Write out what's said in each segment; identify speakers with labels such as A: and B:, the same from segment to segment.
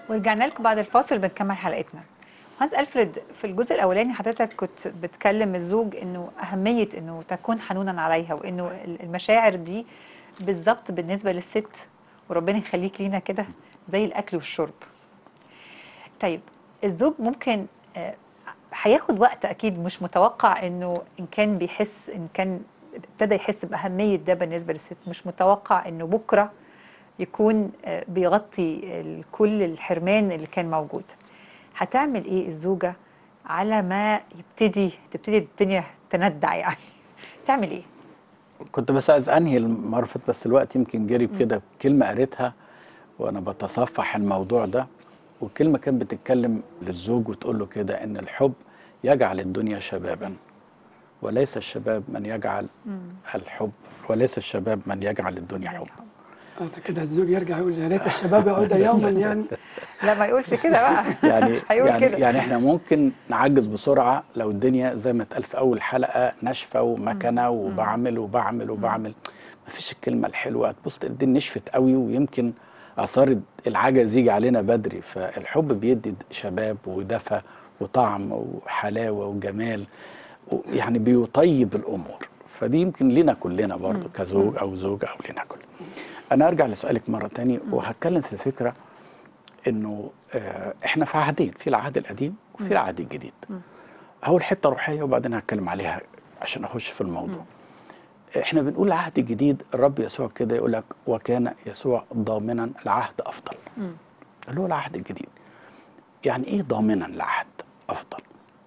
A: ورجعنا لكم بعد الفاصل بنكمل حلقتنا. هانس ألفريد، في الجزء الأولاني حضرتك كنت بتكلم الزوج إنه أهمية إنه تكون حنونا عليها، وإنه المشاعر دي بالظبط بالنسبة للست، وربنا يخليك لينا كده زي الأكل والشرب. طيب الزوج ممكن هياخد وقت أكيد، مش متوقع إنه إن كان ابتدى يحس بأهمية ده بالنسبة للست، مش متوقع إنه بكرة يكون بيغطي كل الحرمان اللي كان موجود. هتعمل ايه الزوجة على ما تبتدي الدنيا تندع يعني؟ تعمل ايه؟
B: كنت بس عايز انهي المرفت، بس الوقت يمكن جري كده. كلمة قريتها وانا بتصفح الموضوع ده، والكلمة كانت بتتكلم للزوج وتقول له كده ان الحب يجعل الدنيا شبابا، وليس الشباب من يجعل الحب، وليس الشباب من يجعل الدنيا حب.
C: كده الزوج يرجع يقول يا ريت الشباب يعود يوما يعني.
A: لا ما يقولش كده بقى.
B: يعني
A: هيقول
B: يعني
A: كده.
B: يعني احنا ممكن نعجز بسرعة لو الدنيا زي ما اتقال في اول حلقة ناشفة ومكنة وبعمل وبعمل وبعمل. مفيش الكلمة الحلوة، تبص الدنيا نشفت قوي، ويمكن اثار العجز يجي علينا بدري. فالحب بيدي شباب ودفى وطعم وحلاوة وجمال، يعني بيطيب الامور. فدي يمكن لنا كلنا برضو كزوج او زوجة او لنا كلنا. انا ارجع لسؤالك مرة تاني وهتكلم في فكرة انه احنا في عهدين، في العهد القديم وفي العهد الجديد. اول حته روحيه وبعدين هتكلم عليها عشان اخش في الموضوع. احنا بنقول العهد الجديد، الرب يسوع كده يقول لك وكان يسوع ضامنا العهد افضل. اللي هو العهد الجديد. يعني ايه ضامنا العهد افضل؟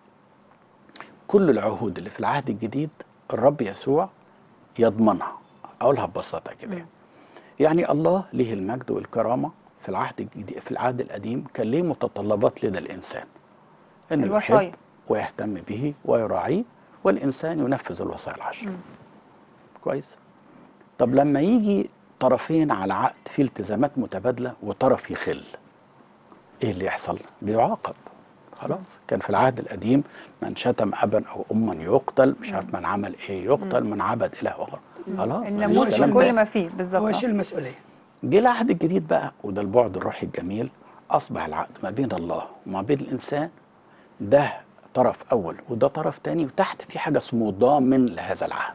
B: كل العهود اللي في العهد الجديد الرب يسوع يضمنها. اقولها ببساطه كده. يعني الله ليه المجد والكرامه في العهد الجديد، في العهد القديم كان ليه متطلبات لدى الانسان، انه يحب ويهتم به ويراعيه، والانسان ينفذ الوصايا العشر. كويس. طب لما يجي طرفين على عقد فيه التزامات متبادله وطرف يخل، ايه اللي يحصل؟ بيعاقب. خلاص. كان في العهد القديم من شتم ابا او اما يقتل، مش عارف من عمل ايه يقتل، من عبد اله اخر. خلاص.
A: الناموس كل ما فيه بالظبط.
C: هو شيل المسؤوليه.
B: جه العهد الجديد بقى، وده البعد الروحي الجميل. اصبح العقد ما بين الله وما بين الانسان، ده طرف اول وده طرف تاني، وتحت في حاجه اسمه ضامن لهذا العهد.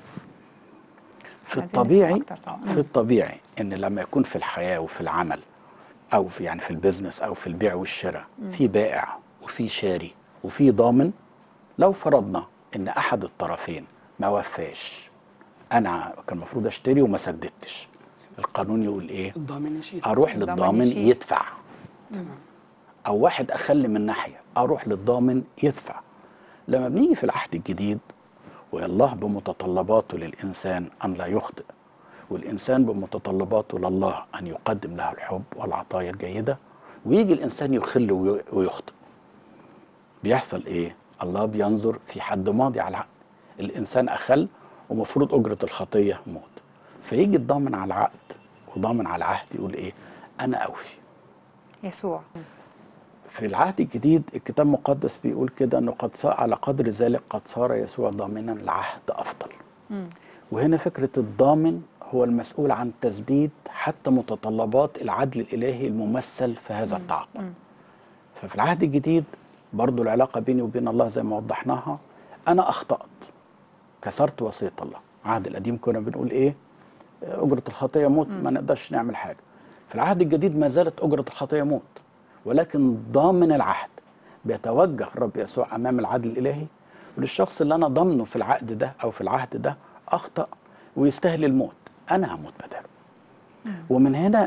B: في الطبيعي ان لما يكون في الحياه وفي العمل او في يعني في البيزنس او في البيع والشراء، في بائع وفي شاري وفي ضامن. لو فرضنا ان احد الطرفين ما وفاش، انا كان المفروض اشتري وما سددتش، القانون يقول ايه؟
C: الضامن يشيل.
B: اروح للضامن يدفع.
C: تمام.
B: او واحد اخل من ناحيه، اروح للضامن يدفع. لما بنيجي في العهد الجديد، والله بمتطلباته للإنسان أن لا يخطئ، والإنسان بمتطلباته لله أن يقدم له الحب والعطايا الجيدة، ويجي الإنسان يخل ويخطئ، بيحصل إيه؟ الله بينظر في حد ماضي على العقد. الإنسان أخل ومفروض أجرة الخطية موت، فيجي الضامن على العقد وضامن على العهد يقول إيه؟ أنا أوفي.
A: يسوع.
B: في العهد الجديد الكتاب المقدس بيقول كده انه قد صار على قدر ذلك قد صار يسوع ضامنا العهد افضل. وهنا فكره الضامن هو المسؤول عن تسديد حتى متطلبات العدل الالهي الممثل في هذا التعاقد. ففي العهد الجديد برضو العلاقه بيني وبين الله زي ما وضحناها، انا اخطات، كسرت وصيه الله. العهد القديم كنا بنقول ايه؟ اجره الخطيه موت، ما نقدرش نعمل حاجه. في العهد الجديد ما زالت اجره الخطيه موت، ولكن ضامن العهد بيتوجه الرب يسوع امام العدل الالهي، وللشخص اللي انا ضامنه في العقد ده او في العهد ده اخطا ويستاهل الموت، انا هموت بداله. ومن هنا